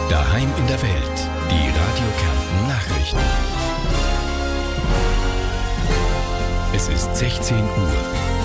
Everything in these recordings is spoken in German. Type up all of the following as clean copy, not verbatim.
Daheim in der Welt. Die Radio Kärnten Nachrichten. Es ist 16 Uhr.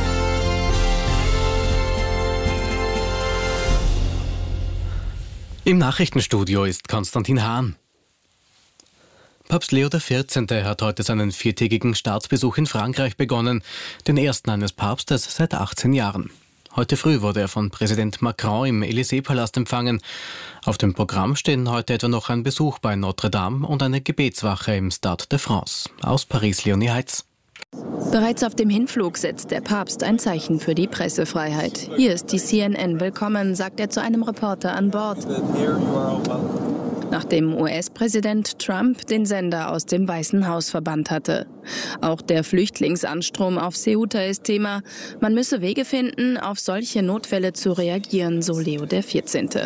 Im Nachrichtenstudio ist Konstantin Hahn. Papst Leo XIV. Hat heute seinen 4-tägigen Staatsbesuch in Frankreich begonnen, den ersten eines Papstes seit 18 Jahren. Heute früh wurde er von Präsident Macron im Élysée-Palast empfangen. Auf dem Programm stehen heute etwa noch ein Besuch bei Notre Dame und eine Gebetswache im Stade de France. Aus Paris, Leonie Heitz. Bereits auf dem Hinflug setzt der Papst ein Zeichen für die Pressefreiheit. Hier ist die CNN willkommen, sagt er zu einem Reporter an Bord. Nachdem US-Präsident Trump den Sender aus dem Weißen Haus verbannt hatte. Auch der Flüchtlingsanstrom auf Ceuta ist Thema. Man müsse Wege finden, auf solche Notfälle zu reagieren, so Leo XIV.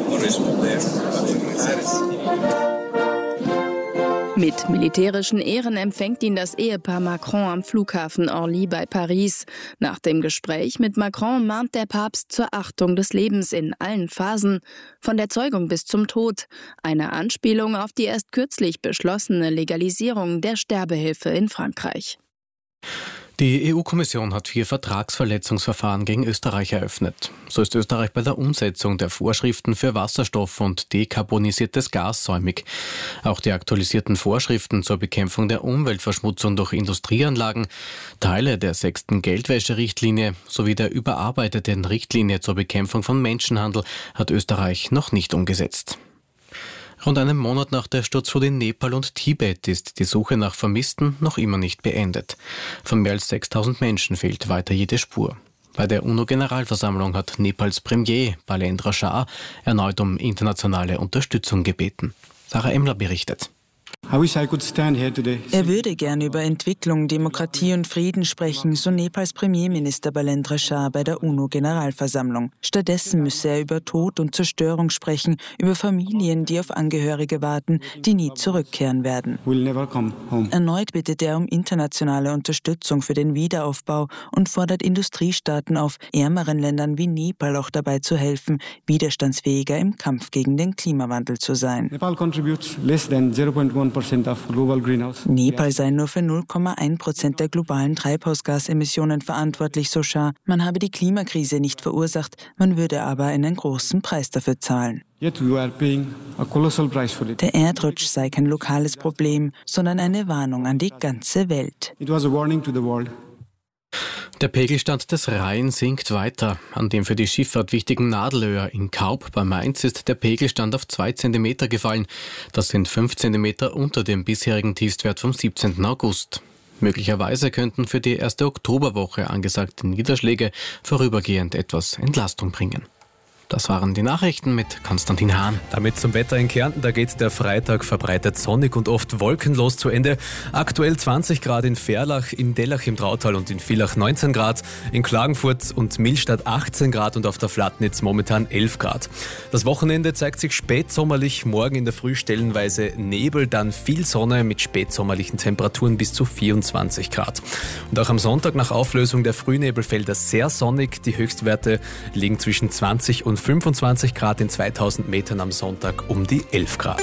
Mit militärischen Ehren empfängt ihn das Ehepaar Macron am Flughafen Orly bei Paris. Nach dem Gespräch mit Macron mahnt der Papst zur Achtung des Lebens in allen Phasen, von der Zeugung bis zum Tod. Eine Anspielung auf die erst kürzlich beschlossene Legalisierung der Sterbehilfe in Frankreich. Die EU-Kommission hat 4 Vertragsverletzungsverfahren gegen Österreich eröffnet. So ist Österreich bei der Umsetzung der Vorschriften für Wasserstoff und dekarbonisiertes Gas säumig. Auch die aktualisierten Vorschriften zur Bekämpfung der Umweltverschmutzung durch Industrieanlagen, Teile der 6. Geldwäscherichtlinie sowie der überarbeiteten Richtlinie zur Bekämpfung von Menschenhandel hat Österreich noch nicht umgesetzt. Rund einen Monat nach der Sturzflut in Nepal und Tibet ist die Suche nach Vermissten noch immer nicht beendet. Von mehr als 6.000 Menschen fehlt weiter jede Spur. Bei der UNO-Generalversammlung hat Nepals Premier Balendra Shah erneut um internationale Unterstützung gebeten. Sarah Emler berichtet. Er würde gern über Entwicklung, Demokratie und Frieden sprechen, so Nepals Premierminister Balendra Shah bei der UNO-Generalversammlung. Stattdessen müsse er über Tod und Zerstörung sprechen, über Familien, die auf Angehörige warten, die nie zurückkehren werden. Erneut bittet er um internationale Unterstützung für den Wiederaufbau und fordert Industriestaaten auf, ärmeren Ländern wie Nepal auch dabei zu helfen, widerstandsfähiger im Kampf gegen den Klimawandel zu sein. Nepal sei nur für 0,1% der globalen Treibhausgasemissionen verantwortlich, so Shah. Man habe die Klimakrise nicht verursacht, man würde aber einen großen Preis dafür zahlen. Der Erdrutsch sei kein lokales Problem, sondern eine Warnung an die ganze Welt. Der Pegelstand des Rhein sinkt weiter. An dem für die Schifffahrt wichtigen Nadelöhr in Kaub bei Mainz ist der Pegelstand auf 2 cm gefallen. Das sind 5 cm unter dem bisherigen Tiefstwert vom 17. August. Möglicherweise könnten für die erste Oktoberwoche angesagte Niederschläge vorübergehend etwas Entlastung bringen. Das waren die Nachrichten mit Konstantin Hahn. Damit zum Wetter in Kärnten, da geht der Freitag verbreitet sonnig und oft wolkenlos zu Ende. Aktuell 20 Grad in Verlach, in Dellach im Trautal und in Villach 19 Grad, in Klagenfurt und Millstatt 18 Grad und auf der Flatnitz momentan 11 Grad. Das Wochenende zeigt sich spätsommerlich, morgen in der Früh stellenweise Nebel, dann viel Sonne mit spätsommerlichen Temperaturen bis zu 24 Grad. Und auch am Sonntag nach Auflösung der Frühnebelfelder sehr sonnig, die Höchstwerte liegen zwischen 20 und 25 Grad, in 2000 Metern am Sonntag um die 11 Grad.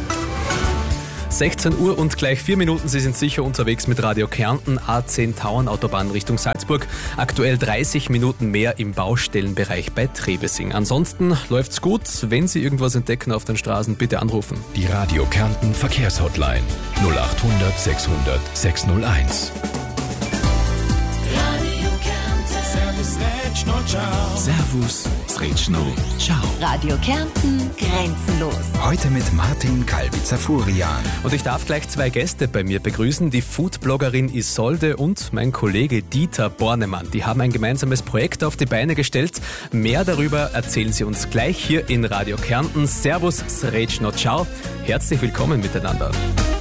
16 Uhr und gleich 4 Minuten. Sie sind sicher unterwegs mit Radio Kärnten, A10 Tauern Autobahn Richtung Salzburg. Aktuell 30 Minuten mehr im Baustellenbereich bei Trebesing. Ansonsten läuft's gut. Wenn Sie irgendwas entdecken auf den Straßen, bitte anrufen. Die Radio Kärnten Verkehrshotline 0800 600 601. Servus, Sretschno, ciao. Radio Kärnten, grenzenlos. Heute mit Martin Kalbitzer-Furian. Und ich darf gleich 2 Gäste bei mir begrüßen. Die Foodbloggerin Isolde und mein Kollege Dieter Bornemann. Die haben ein gemeinsames Projekt auf die Beine gestellt. Mehr darüber erzählen sie uns gleich hier in Radio Kärnten. Servus, Sretschno, ciao. Herzlich willkommen miteinander.